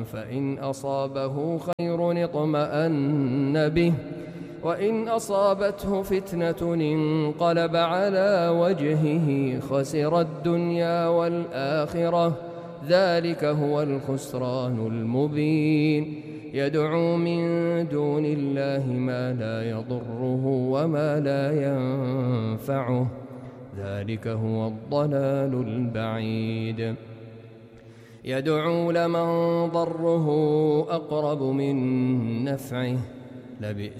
فإن أصابه خير اطمأن به وإن أصابته فتنة انقلب على وجهه خسر الدنيا والآخرة ذلك هو الخسران المبين يدعو من دون الله ما لا يضره وما لا ينفعه ذلك هو الضلال البعيد يدعو لمن ضره أقرب من نفعه لبئس